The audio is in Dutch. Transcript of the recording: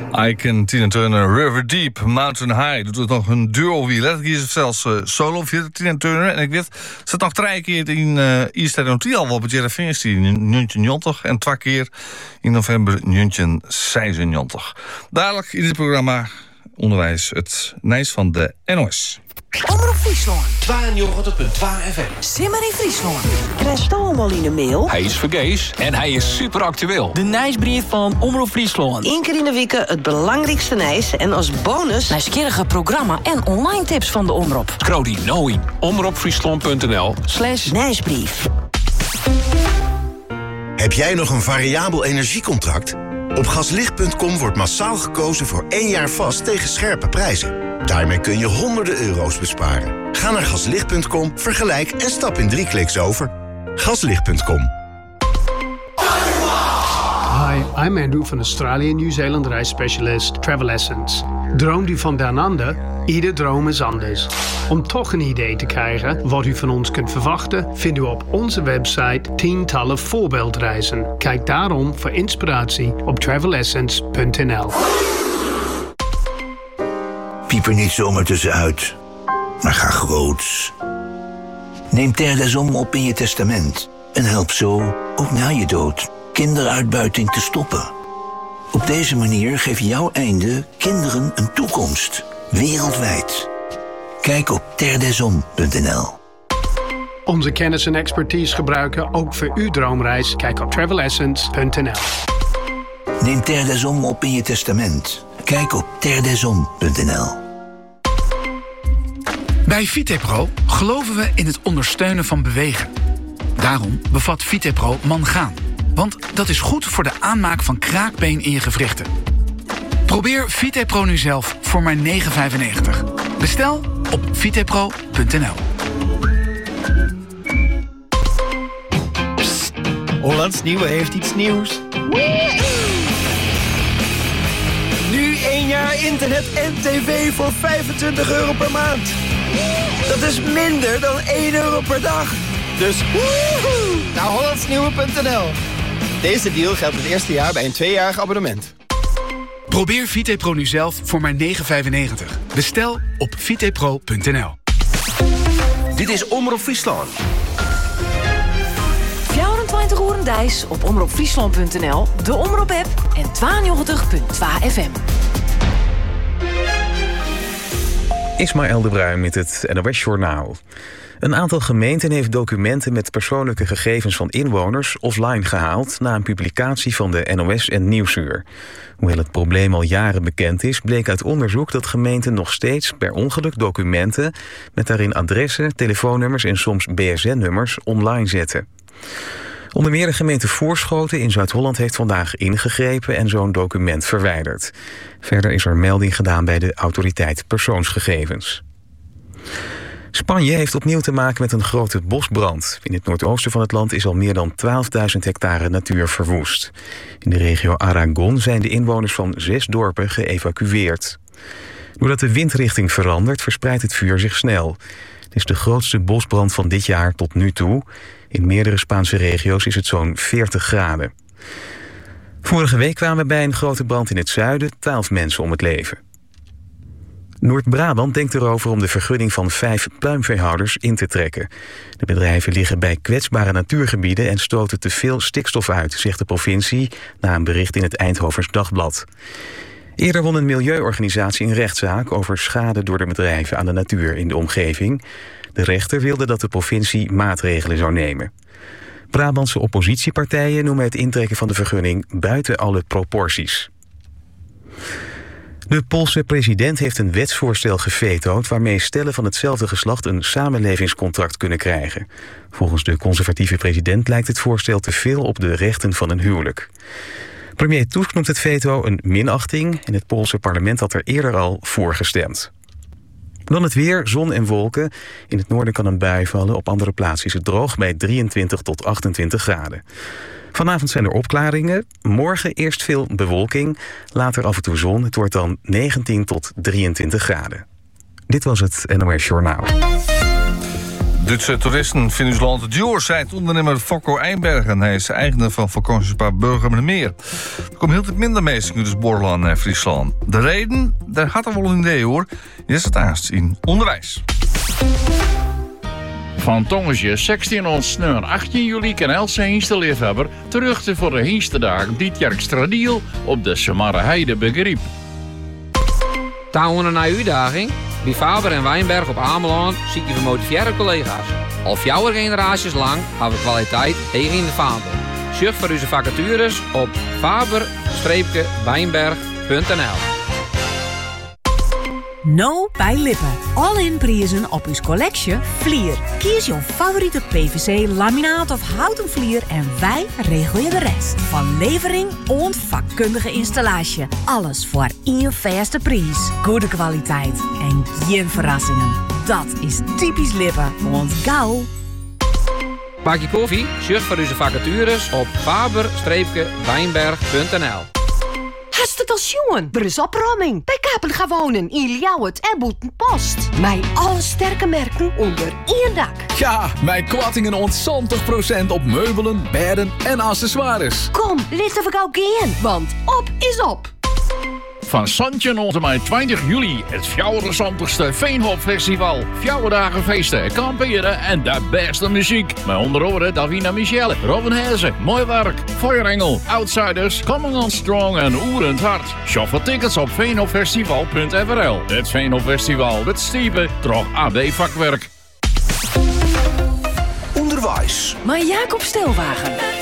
Icon, Tina Turner, River Deep, Mountain High. Doet het nog een duo-wiel. Dat is zelfs solo via Tina Turner. En ik weet, ze zat nog 3 keer in Easter Hotel al op het Jereveenst in 1990 en 2 keer in november 1996. Dadelijk in dit programma onderwijs het nieuws van de NOS. Omroep Friesland. 92.2 FM. Simmer in Friesland. Krijg je allemaal in de mail? Hij is vergees en hij is super actueel. De nieuwsbrief van Omroep Friesland. 1 keer in de week het belangrijkste nieuws. En als bonus nieuwsgierige programma en online tips van de omroep. Scroll die nou in omroepfriesland.nl/nieuwsbrief. Heb jij nog een variabel energiecontract? Op gaslicht.com wordt massaal gekozen voor 1 jaar vast tegen scherpe prijzen. Daarmee kun je honderden euro's besparen. Ga naar gaslicht.com, vergelijk en stap in 3 kliks over. Gaslicht.com. Hi, I'm Andrew van Australië New Zealand reisspecialist Travel Essence. Droomt u van down under? Ieder droom is anders. Om toch een idee te krijgen wat u van ons kunt verwachten, vindt u op onze website tientallen voorbeeldreizen. Kijk daarom voor inspiratie op travelessence.nl. Piep er niet zomaar tussenuit, maar ga groots. Neem Terre des Hommes op in je testament en help zo, ook na je dood, kinderuitbuiting te stoppen. Op deze manier geef jouw einde kinderen een toekomst, wereldwijd. Kijk op terredeshommes.nl. Onze kennis en expertise gebruiken ook voor uw droomreis. Kijk op travelessence.nl. Neem Terre des Hommes op in je testament. Kijk op terredeshommes.nl. Bij Vitepro geloven we in het ondersteunen van bewegen. Daarom bevat Vitepro mangaan. Want dat is goed voor de aanmaak van kraakbeen in je gewrichten. Probeer Vitepro nu zelf voor maar €9,95. Bestel op vitepro.nl. Psst, Hollands Nieuwe heeft iets nieuws. Nu 1 jaar internet en tv voor €25 per maand. Dat is minder dan €1 per dag. Dus woehoe, naar hollandsnieuwe.nl. Deze deal geldt het eerste jaar bij een 2-jarig abonnement. Probeer Vitepro nu zelf voor maar €9,95. Bestel op vitepro.nl. Dit is Omroep Friesland. 24 uur dijs op omroepfriesland.nl, de Omroep-app en 92.2 FM. Ismaël de Bruin met het NOS-journaal. Een aantal gemeenten heeft documenten met persoonlijke gegevens van inwoners offline gehaald na een publicatie van de NOS en Nieuwsuur. Hoewel het probleem al jaren bekend is, bleek uit onderzoek dat gemeenten nog steeds per ongeluk documenten met daarin adressen, telefoonnummers en soms BSN-nummers online zetten. Onder meer de gemeente Voorschoten in Zuid-Holland heeft vandaag ingegrepen en zo'n document verwijderd. Verder is er melding gedaan bij de autoriteit persoonsgegevens. Spanje heeft opnieuw te maken met een grote bosbrand. In het noordoosten van het land is al meer dan 12.000 hectare natuur verwoest. In de regio Aragon zijn de inwoners van 6 dorpen geëvacueerd. Doordat de windrichting verandert, verspreidt het vuur zich snel. Het is de grootste bosbrand van dit jaar tot nu toe. In meerdere Spaanse regio's is het zo'n 40 graden. Vorige week kwamen bij een grote brand in het zuiden 12 mensen om het leven. Noord-Brabant denkt erover om de vergunning van 5 pluimveehouders in te trekken. De bedrijven liggen bij kwetsbare natuurgebieden en stoten te veel stikstof uit, zegt de provincie na een bericht in het Eindhovens Dagblad. Eerder won een milieuorganisatie een rechtszaak over schade door de bedrijven aan de natuur in de omgeving. De rechter wilde dat de provincie maatregelen zou nemen. Brabantse oppositiepartijen noemen het intrekken van de vergunning buiten alle proporties. De Poolse president heeft een wetsvoorstel gevetood waarmee stellen van hetzelfde geslacht een samenlevingscontract kunnen krijgen. Volgens de conservatieve president lijkt het voorstel te veel op de rechten van een huwelijk. Premier Tusk noemt het veto een minachting en het Poolse parlement had er eerder al voor gestemd. Dan het weer, zon en wolken. In het noorden kan een bui vallen, op andere plaatsen is het droog bij 23 tot 28 graden. Vanavond zijn er opklaringen. Morgen eerst veel bewolking, later af en toe zon. Het wordt dan 19 tot 23 graden. Dit was het NOS Journaal. Duitse toeristen vinden ons land duur, zei ondernemer Fokko Eijnbergen. Hij is eigenaar van vakantiepark Burger met Meer. Er komen heel veel minder mensen uit het Borland en Friesland. De reden, daar had er wel een idee hoor, is het aanst in onderwijs. Van Tongensje 16 ons 18 juli kan Else Heenste-liefhebber terug voor de Heenstedagen dit jaar Stradiel op de Samarre Heide begreep. Touwen een uitdaging? Bij Faber en Wijnberg op Ameland zie je gemotiveerde collega's. Al 4 generaties lang hebben we kwaliteit tegen in de vaandel. Surf voor onze vacatures op faber-wijnberg.nl. Nou bij Lippen. All-in prijzen op uw collectie Vlier. Kies jouw favoriete PVC, laminaat of houten vlier en wij regelen je de rest. Van levering en vakkundige installatie. Alles voor één vaste prijs. Goede kwaliteit en geen verrassingen. Dat is typisch Lippen, want gauw. Maak je koffie? Surf voor onze vacatures op faber-wijnberg.nl. Hartstikke jongen, er is opruiming. Bij Kapen gaan wonen in Ljouwert en Boetenpost. Mijn alle sterke merken onder één dak. Ja, mijn kwattingen ontzo'n 20% op meubelen, bedden en accessoires. Kom, laten we gauw gaan, want op is op. Van Santje tot en met 20 juli het 74ste Veenhopfestival. 4 dagen feesten, kamperen en de beste muziek. Met onder andere Davina Michelle, Robin Hezen, Mooi Werk, Feuerengel, Outsiders, Coming on Strong en Oerend Hart. Shop voor tickets op veenhopfestival.nl. Het Veenhopfestival, het stiepen, toch AD vakwerk. Onderwijs. Maar Jacob Stelwagen.